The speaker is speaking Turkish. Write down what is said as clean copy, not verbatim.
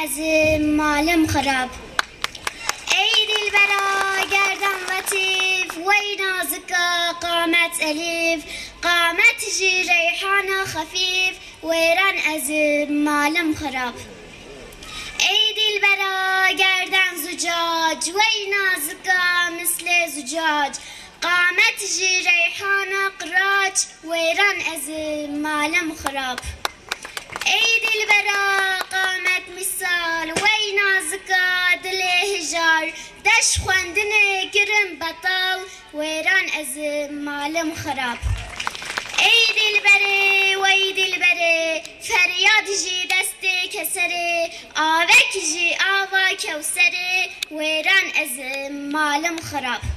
ezim malım xarab. Ey dilbera gerdan latif, vey nazika qamet elif, qamet ji reyhana hafif, veyran ezim malım xarab. Ey dilbera gerdan zucac, vey nazika misle zucac, qamet ji reyhana qiraç, veyran ezim malım xarab. Ey dilbera qamet misal, vey nazika dile hijar, deş xwendine girin betal, veyran ezim malım xarab. Ey dilbere, vey dilbere, feryad ji desti kesere, avek ji ava kevsere, veyran ezim malım xarab.